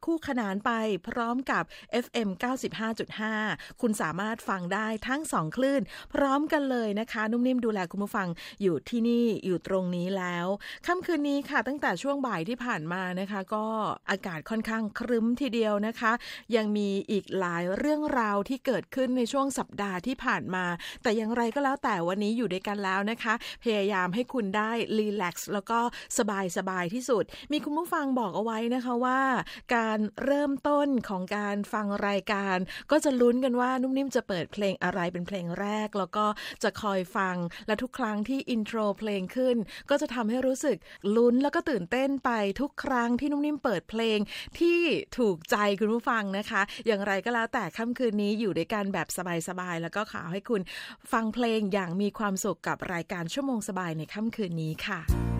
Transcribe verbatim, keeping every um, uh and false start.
คู่ขนานไปพร้อมกับ เอฟ เอ็ม เก้าสิบห้าจุดห้า คุณสามารถฟังได้ทั้งสองคลื่นพร้อมกันเลยนะคะนุ่มนิ่มดูแลคุณผู้ฟังอยู่ที่นี่อยู่ตรงนี้แล้วค่ำคืนนี้ค่ะตั้งแต่ช่วงบ่ายที่ผ่านมานะคะก็อากาศค่อนข้างครึ้มทีเดียวนะคะยังมีอีกหลายเรื่องราวที่เกิดขึ้นในช่วงสัปดาห์ที่ผ่านมาแต่อย่างไรก็แล้วแต่วันนี้อยู่ด้วยกันแล้วนะคะพยายามให้คุณได้รีแลกซ์แล้วก็สบายสบายที่สุดมีคุณผู้ฟังบอกเอาไว้นะคะว่าการเริ่มต้นของการฟังรายการก็จะลุ้นกันว่านุ่มนิ่มจะเปิดเพลงอะไรเป็นเพลงแรกแล้วก็จะคอยฟังและทุกครั้งที่อินโทรเพลงขึ้นก็จะทำให้รู้สึกลุ้นแล้วก็ตื่นเต้นไปทุกครั้งที่นุ่มนิ่มเปิดเพลงที่ถูกใจคุณผู้ฟังนะคะอย่างไรก็แล้วแต่ค่ำคืนนี้อยู่ด้วยกันแบบสบายๆแล้วก็ขอให้คุณฟังเพลงอย่างมีความสุขกับรายการชั่วโมงสบายในค่ำคืนนี้ค่ะ